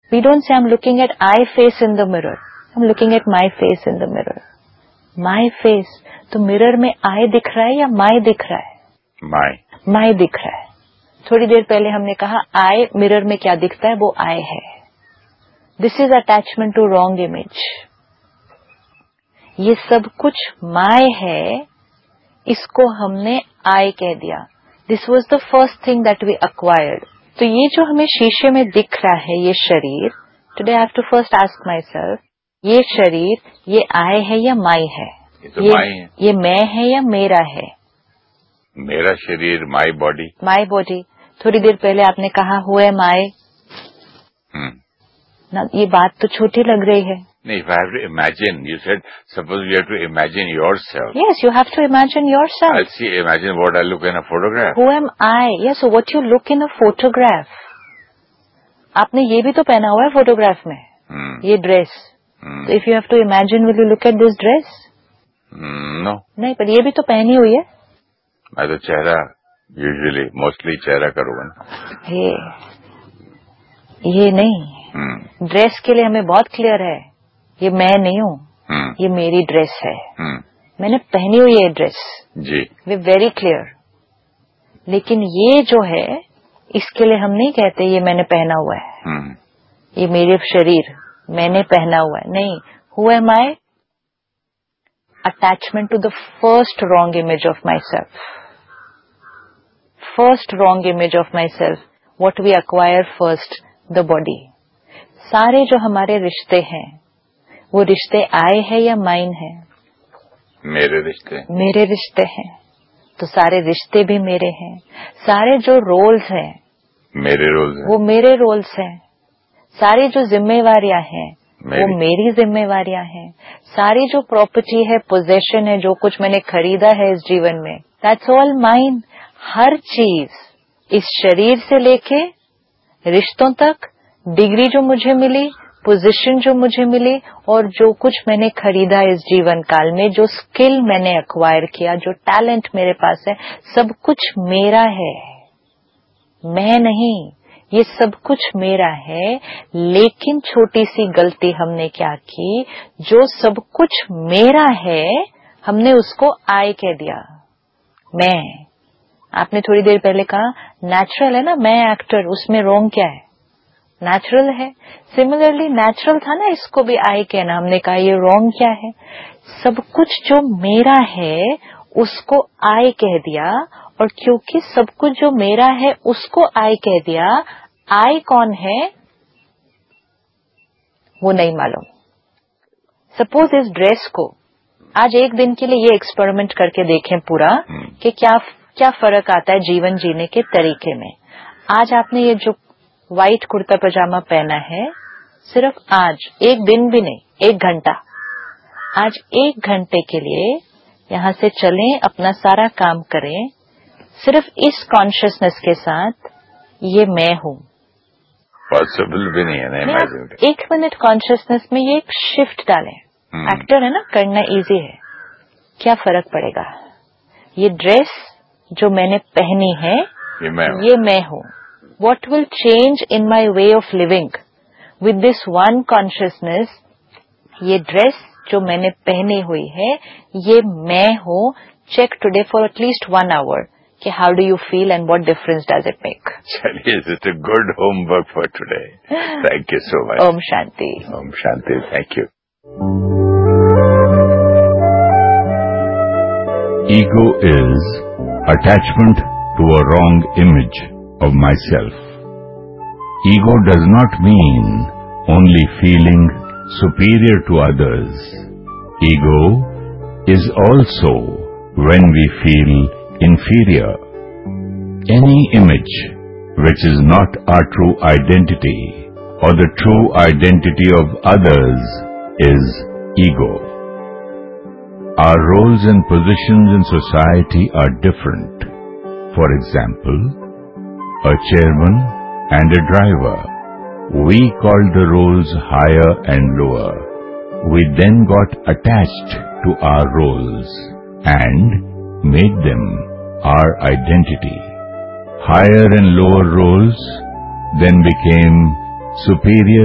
We don't say I'm looking at I face in the mirror. I'm looking at my face in the mirror. My face. तो mirror में I दिख रहा है या my दिख रहा है? My दिख रहा है. थोड़ी देर पहले हमने कहा I मिरर में क्या दिखता है वो I है. This is attachment to wrong image. ये सब कुछ my है, इसको हमने I कह दिया. This was the first thing that we acquired. तो ये जो हमें शीशे में दिख रहा है ये शरीर, today I have to first ask myself, ये शरीर ये I है या my है? ये मैं है या मेरा है? मेरा शरीर, my body. My body. थोड़ी देर पहले आपने कहा who am I? ना ये बात तो छोटी लग रही है. नहीं, if I have to imagine, you said, suppose you have to imagine yourself. Yes, you have to imagine yourself. Imagine what I look in a photograph. Who am I? Yes, so what you look in a photograph. आपने ये भी तो पहना हुआ है photograph में, ये dress. तो if you have to imagine, will you look at this dress? No. नहीं, पर ये भी तो पहनी हुई है. मैं तो चेहरा, usually, mostly चेहरा करूँगा. ये नहीं. ड्रेस के लिए हमें बहुत क्लियर है. ये मैं नहीं हूँ, ये मेरी ड्रेस है. मैंने पहनी हुई है ड्रेस. जी. वे वेरी क्लियर. लेकिन ये जो है, इसके लिए हम नहीं कहते ये मैंने पहना हुआ है, ये मेरे शरीर मैंने पहना हुआ है. नहीं. Who am I? Attachment to the first wrong image of myself. First wrong image of myself. What we acquire first, the body. सारे जो हमारे रिश्ते हैं, वो रिश्ते I है या mine है? मेरे रिश्ते. मेरे रिश्ते हैं. तो सारे रिश्ते भी मेरे हैं. सारे जो रोल्स हैं, मेरे रोल्स हैं, वो मेरे रोल्स हैं. सारी जो जिम्मेवारियां हैं, वो मेरी जिम्मेवारियां हैं. सारी जो प्रॉपर्टी है, पोजेशन है, जो कुछ मैंने खरीदा है इस जीवन में, दैट्स ऑल माइन. हर चीज इस शरीर से लेके रिश्तों तक, डिग्री जो मुझे मिली, पोजीशन जो मुझे मिली, और जो कुछ मैंने खरीदा इस जीवन काल में, जो स्किल मैंने एक्वायर किया, जो टैलेंट मेरे पास है, सब कुछ मेरा है. मैं नहीं. ये सब कुछ मेरा है. लेकिन छोटी सी गलती हमने क्या की, जो सब कुछ मेरा है हमने उसको I कह दिया. मैं. आपने थोड़ी देर पहले कहा नेचुरल है ना, मैं एक्टर, उसमें रॉन्ग क्या है? नेचुरल है. सिमिलरली नेचुरल था ना इसको भी I कहना. हमने कहा ये रॉन्ग क्या है? सब कुछ जो मेरा है उसको I कह दिया, और क्योंकि सब कुछ जो मेरा है उसको I कह दिया, I कौन है वो नहीं मालूम. सपोज इस ड्रेस को आज एक दिन के लिए ये एक्सपेरिमेंट करके देखें पूरा, कि क्या फर्क आता है जीवन जीने के तरीके में. आज आपने ये जो व्हाइट कुर्ता पजामा पहना है, सिर्फ आज, एक दिन भी नहीं, 1 घंटा. आज 1 घंटे के लिए यहां से चलें, अपना सारा काम करें, सिर्फ इस कॉन्शियसनेस के साथ, ये मैं हूं. पॉसिबल भी नहीं है ना. 1 मिनट कॉन्शियसनेस में ये एक शिफ्ट डालें. एक्टर है ना, करना इजी है. क्या फर्क पड़ेगा? ये ड्रेस जो मैंने पहनी है, ये मैं हूं. What will change in my way of living with this one consciousness? ये ड्रेस जो मैंने पहनी हुई है, ये मैं हूँ. Check today for at least 1 hour. कि how do you feel and what difference does it make? चलिए, it's a good homework for today. Thank you so much. Om Shanti. Om Shanti. Thank you. Ego is attachment to a wrong image of myself. Ego does not mean only feeling superior to others. Ego is also when we feel inferior. Any image which is not our true identity or the true identity of others is ego. Our roles and positions in society are different. For example, a chairman and a driver. We called the roles higher and lower. We then got attached to our roles and made them our identity. Higher and lower roles then became superior